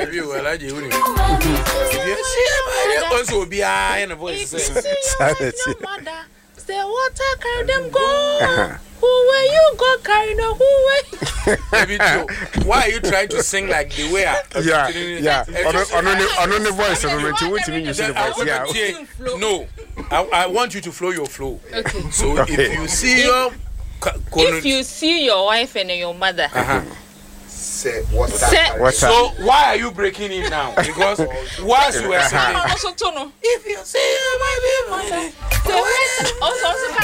Maybe well, I do. You see, also be I in a voice. Say water carry them go. Who way you go carry no who way? Maybe too. Why are you trying to sing like the way? Yeah. On the voice of the No, I want you to flow your flow. Okay. So if you see your, if you see your wife and your mother. Say what? So why are you breaking it now? Because once you were saying, Also, if you see your wife, also